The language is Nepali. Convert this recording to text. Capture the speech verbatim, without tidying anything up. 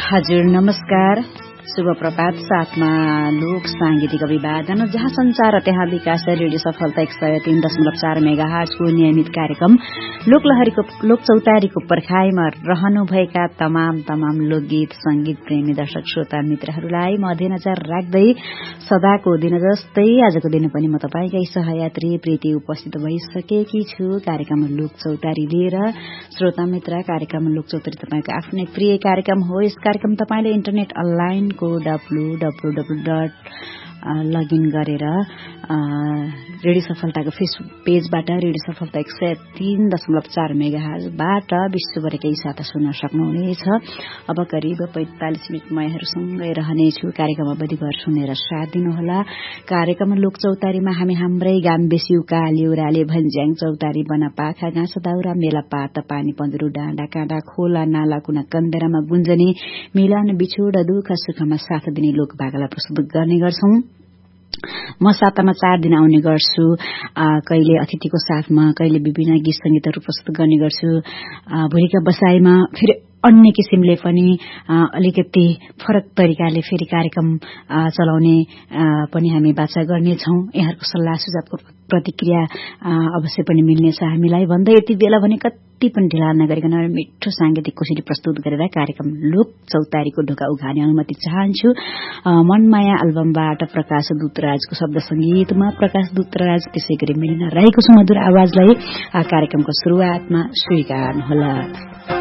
हजुर नमस्कार, शुभ प्रभात। साथमा लोक सांगीतिक अभिवादन, जहाँ संचार त्यहाँ विकास। रेडियो सफलता एक सय तीन दशमलव चार मेगा हर्जको नियमित कार्यक्रम लोकलहरीको लोक चौतारीको पर्खाइमा रहनुभएका तमाम तमाम लोकगीत संगीत प्रेमी दर्शक श्रोता मित्रहरूलाई मध्यनजर राख्दै सदाको दिन जस्तै आजको दिन पनि म तपाईकै सहयात्री प्रीति उपस्थित भइसकेकी छु कार्यक्रम लोक चौतारी लिएर। श्रोता मित्र, कार्यक्रम लोक चौतारी तपाईको आफ्नै प्रिय कार्यक्रम हो। यस कार्यक्रम तपाईले इन्टरनेट अनलाइन को W W W dot login गरेर रेडियो सफलताको फेसबुक पेजबाट रेडियो सफलता एक सय तीन दशमलव चार मेगा हर्जबाट विश्वभरिकै साथ सुन्न सक्नुहुनेछ। अब करिब पैंतालीस मिनट म यहाँहरूसँगै रहनेछु। कार्यक्रम अवधिभर सुनेर साथ दिनुहोला। कार्यक्रम लोक चौतारीमा हामी हाम्रै गाम बेसी उकाली उराले भन्ज्याङ चौतारी बनापाखा घाँस दाउरा मेला पात पानी पन्जुरू डाँडा काँडा खोला नाला कुना कन्देरामा गुन्जने मिलन बिछोड दुःख सुखमा साथ दिने लोक भाकालाई प्रस्तुत गर्ने गर्छौं। म सातामा चार दिन आउने गर्छु। कहिले अतिथिको साथमा, कहिले विभिन्न गीत संगीतहरू प्रस्तुत गर्ने गर्छु। भोलिका बसाईमा फेरि अन्य किसिमले पनि अलिकति फरक तरिकाले फेरि कार्यक्रम चलाउने पनि हामी बाचा गर्नेछौं। यहाँहरूको सल्लाह सुझावको प्रतिक्रिया अवश्य पनि मिल्नेछ हामीलाई भन्दै यति बेला भने कति पनि ढिला नगरिकन मिठो सांगीतिक कोसेली प्रस्तुत गरेर कार्यक्रम लोक चौतारीको ढोका उघार्ने अनुमति चाहन्छु। मनमाया एल्बमबाट प्रकाश दूतराजको शब्द संगीतमा प्रकाश दूतराज त्यसै गरी मिलिन रहेको सुमधुर आवाजलाई कार्यक्रमको शुरूआतमा स्वीकार्नुहोला।